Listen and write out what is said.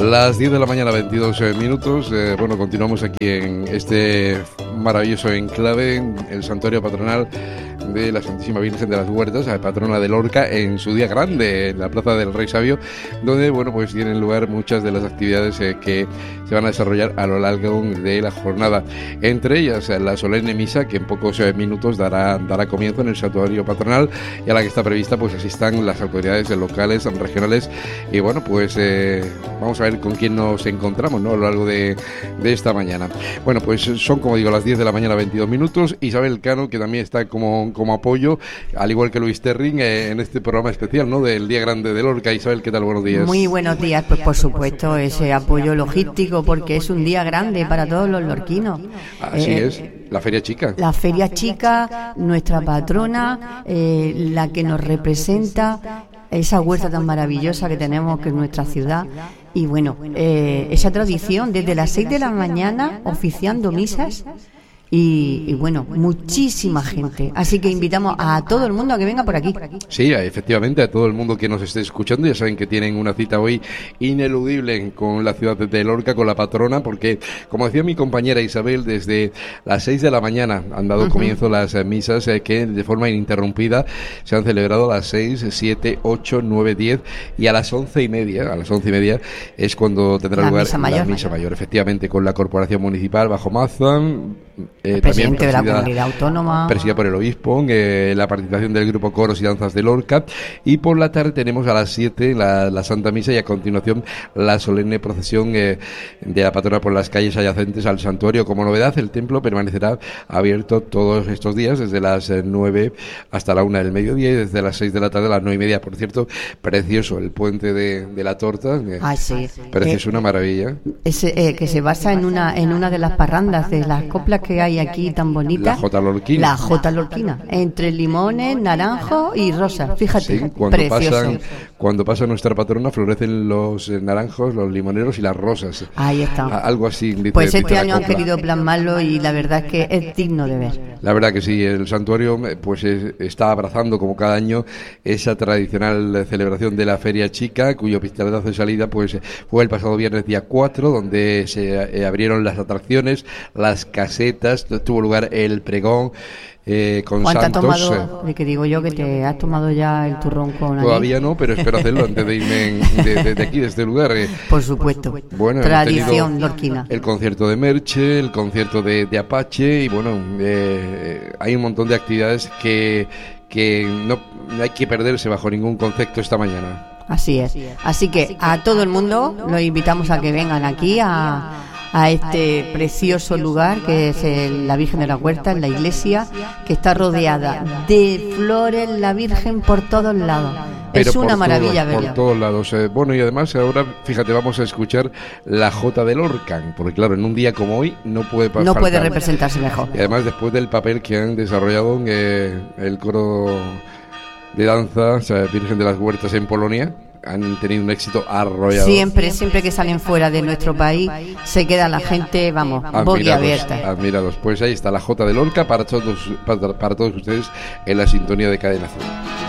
Las 10 de la mañana, 22 minutos. Bueno, continuamos aquí en este maravilloso enclave, el santuario patronal de la Santísima Virgen de las Huertas, patrona de Lorca, en su día grande, en la Plaza del Rey Sabio, donde, bueno, pues tienen lugar muchas de las actividades que se van a desarrollar a lo largo de la jornada. Entre ellas, la solemne misa, que en pocos minutos dará comienzo en el santuario patronal, y a la que está prevista, pues asistan las autoridades locales, regionales, y bueno, pues vamos a ver con quién nos encontramos, ¿no?, a lo largo de esta mañana. Bueno, pues son, como digo, las 10 de la mañana, 22 minutos. Isabel Cano, que también está como apoyo, al igual que Luis Terring, en este programa especial, ¿no?, del Día Grande de Lorca. Isabel, ¿qué tal? Buenos días. Muy buenos días, pues por supuesto, ese apoyo logístico, porque es un día grande para todos los lorquinos. Así es, la Feria Chica. La Feria Chica, nuestra patrona, la que nos representa, esa huerta tan maravillosa que tenemos, que es nuestra ciudad. Y bueno, esa tradición, desde las 6 de la mañana, oficiando misas. Y bueno, muchísima gente. Así que invitamos a todo el mundo a que venga por aquí. Sí, efectivamente, a todo el mundo que nos esté escuchando. Ya saben que tienen una cita hoy ineludible con la ciudad de Lorca, con la patrona, porque, como decía mi compañera Isabel, desde las 6 de la mañana han dado comienzo las misas que de forma ininterrumpida se han celebrado a las 6, 7, 8, 9, 10 y a las 11:30. A las 11:30 es cuando tendrá lugar la misa mayor, efectivamente, con la Corporación Municipal bajo Mazan, presidente de la comunidad autónoma, presidida por el obispo, la participación del grupo Coros y Danzas de Lorca, y por la tarde tenemos a las 7 la Santa Misa, y a continuación la solemne procesión de la patrona por las calles adyacentes al santuario. Como novedad, el templo permanecerá abierto todos estos días, desde las 9 hasta la 1 del mediodía, y desde las 6 de la tarde a las 9:30. Por cierto, precioso el puente de la Torta, sí, precioso, una maravilla. Que se basa en una de las parrandas de las coplas que hay aquí tan bonita, la Jota Lorquina. La Jota Lorquina, entre limones, naranjos y rosas. Fíjate, sí, precioso. Cuando pasa nuestra patrona, florecen los naranjos, los limoneros y las rosas. Ahí está. Algo así. Pues este año han querido plasmarlo y la verdad es que es digno de ver. La verdad que sí, el santuario pues está abrazando, como cada año, esa tradicional celebración de la Feria Chica, cuyo pistoletazo de salida pues fue el pasado viernes día 4, donde se abrieron las atracciones, las casetas, tuvo lugar el pregón con Juan, santos. ¿te has tomado, que digo yo, que te has tomado ya el turrón con Todavía no, pero espero hacerlo antes de irme de aquí, de este lugar. Por supuesto. Bueno, tradición lorquina. El concierto de Merche, el concierto de Apache, y bueno, hay un montón de actividades que no hay que perderse bajo ningún concepto esta mañana. Así es. Así que a todo el mundo los invitamos a que vengan aquí a este precioso lugar que es la Virgen de la Huerta, en la iglesia, que está rodeada de flores, la Virgen por todos lados. Pero es una maravilla verla. Por todos lados. Bueno, y además ahora, fíjate, vamos a escuchar la Jota de Lorca, porque claro, en un día como hoy no puede faltar. No puede representarse mejor. Y además, después del papel que han desarrollado el coro de danza, o sea, Virgen de las Huertas en Polonia, han tenido un éxito arrollador. Siempre que salen fuera de nuestro país se queda la gente, vamos, boquiabierta. Admirados. Pues ahí está la Jota de Lorca para todos ustedes en la sintonía de Cadena Azul.